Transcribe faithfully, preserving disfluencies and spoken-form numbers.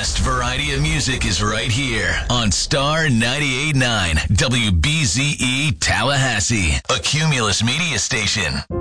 best variety of music is right here on Star ninety-eight point nine W B Z E Tallahassee, a Cumulus media station.